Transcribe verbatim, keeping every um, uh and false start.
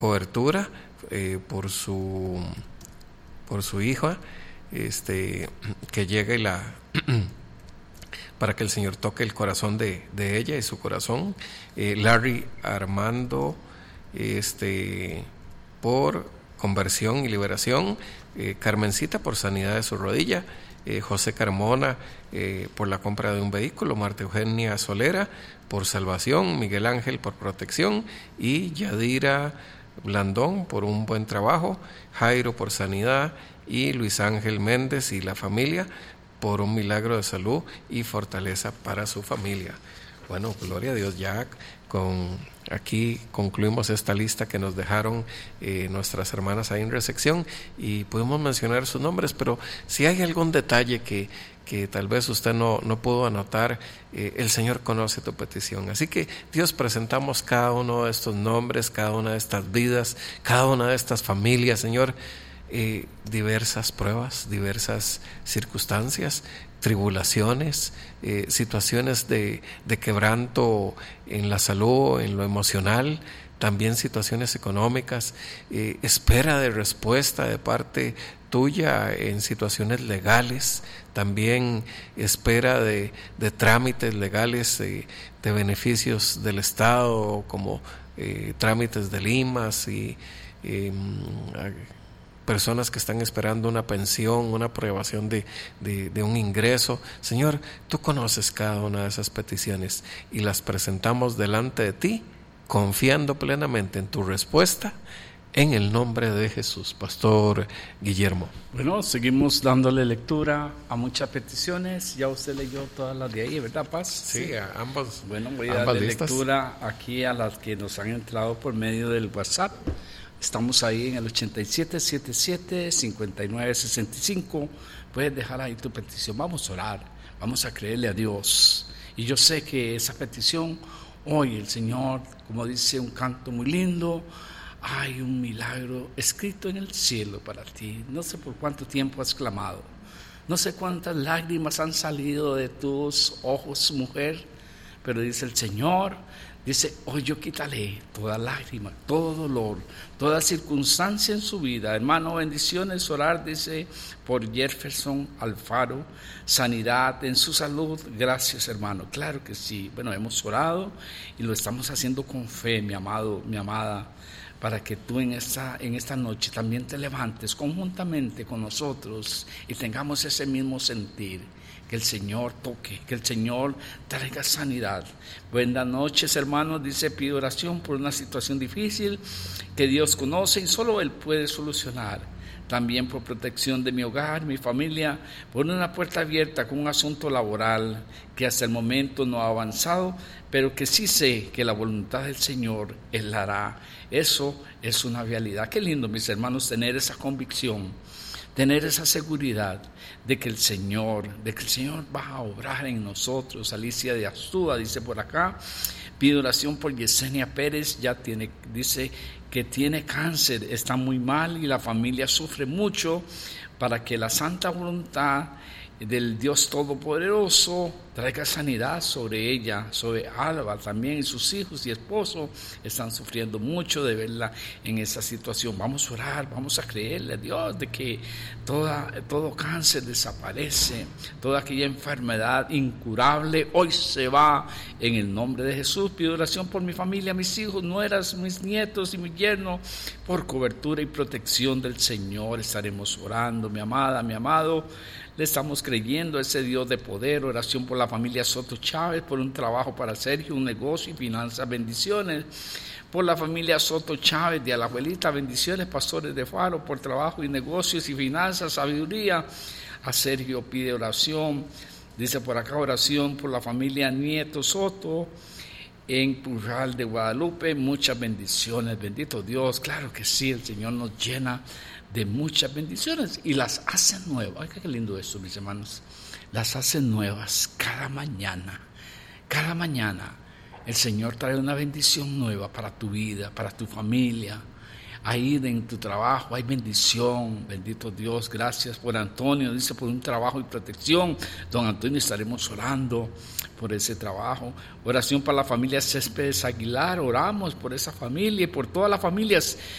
cobertura eh, por su por su hija, este, que llegue la para que el Señor toque el corazón de, de ella y su corazón. eh, Larry Armando, este, por conversión y liberación, eh, Carmencita por sanidad de su rodilla, eh, José Carmona eh, por la compra de un vehículo, Marta Eugenia Solera por salvación, Miguel Ángel por protección y Yadira Blandón por un buen trabajo, Jairo por sanidad y Luis Ángel Méndez y la familia por un milagro de salud y fortaleza para su familia. Bueno, gloria a Dios, ya con aquí concluimos esta lista que nos dejaron eh, nuestras hermanas ahí en recepción y pudimos mencionar sus nombres, pero si hay algún detalle que, que tal vez usted no, no pudo anotar, eh, el Señor conoce tu petición. Así que Dios, presentamos cada uno de estos nombres, cada una de estas vidas, cada una de estas familias, Señor. Eh, diversas pruebas, diversas circunstancias, tribulaciones, eh, situaciones de, de quebranto en la salud, en lo emocional, también situaciones económicas, eh, espera de respuesta de parte tuya en situaciones legales, también espera de, de trámites legales, eh, de beneficios del Estado, como eh, trámites de limas y eh, personas que están esperando una pensión, una aprobación de, de, de un ingreso. Señor, tú conoces cada una de esas peticiones y las presentamos delante de ti, confiando plenamente en tu respuesta, en el nombre de Jesús. Pastor Guillermo. Bueno, seguimos dándole lectura a muchas peticiones. Ya usted leyó todas las de ahí, ¿verdad, Paz? Sí, sí. A ambos. Bueno, voy a darle listas. lectura aquí a las que nos han entrado por medio del WhatsApp. Estamos ahí en el ochenta y siete setenta y siete cincuenta y nueve sesenta y cinco. Puedes dejar ahí tu petición. Vamos a orar, vamos a creerle a Dios. Y yo sé que esa petición, hoy el Señor, como dice un canto muy lindo, hay un milagro escrito en el cielo para ti. No sé por cuánto tiempo has clamado, no sé cuántas lágrimas han salido de tus ojos, mujer, pero dice el Señor, dice, hoy yo quitaré toda lágrima, todo dolor, toda circunstancia en su vida. Hermano, bendiciones, orar, dice, por Jefferson Alfaro, sanidad en su salud. Gracias, hermano. Claro que sí. Bueno, hemos orado y lo estamos haciendo con fe, mi amado, mi amada, para que tú en esta, en esta noche también te levantes conjuntamente con nosotros y tengamos ese mismo sentir. Que el Señor toque, que el Señor traiga sanidad. Buenas noches, hermanos. Dice, pido oración por una situación difícil que Dios conoce y solo Él puede solucionar. También por protección de mi hogar, mi familia, por una puerta abierta con un asunto laboral que hasta el momento no ha avanzado, pero que sí sé que la voluntad del Señor Él la hará. Eso es una realidad. Qué lindo, mis hermanos, tener esa convicción, tener esa seguridad de que el Señor, de que el Señor va a obrar en nosotros. Alicia de Astúa dice por acá, pido oración por Yesenia Pérez, ya tiene, dice que tiene cáncer, está muy mal y la familia sufre mucho, para que la santa voluntad del Dios Todopoderoso traiga sanidad sobre ella, sobre Alba también, y sus hijos y esposo están sufriendo mucho de verla en esa situación. Vamos a orar, vamos a creerle a Dios de que toda, todo cáncer desaparece, toda aquella enfermedad incurable hoy se va en el nombre de Jesús. Pido oración por mi familia, mis hijos, nueras, mis nietos y mi yerno, por cobertura y protección del Señor. Estaremos orando, mi amada, mi amado. Le estamos creyendo a ese Dios de poder. Oración por la familia Soto Chávez, por un trabajo para Sergio, un negocio y finanzas, bendiciones. Por la familia Soto Chávez, de Alajuelita, bendiciones. Pastores de Faro, por trabajo y negocios y finanzas, sabiduría. A Sergio pide oración. Dice por acá, oración por la familia Nieto Soto en Pujal de Guadalupe. Muchas bendiciones, bendito Dios. Claro que sí, el Señor nos llena de muchas bendiciones y las hace nuevas. Ay, qué lindo esto, mis hermanos. Las hace nuevas cada mañana. Cada mañana el Señor trae una bendición nueva para tu vida, para tu familia. Ahí en tu trabajo hay bendición, bendito Dios. Gracias por Antonio, dice, por un trabajo y protección. Don Antonio, estaremos orando por ese trabajo. Oración para la familia Céspedes Aguilar, oramos por esa familia y por todas las familias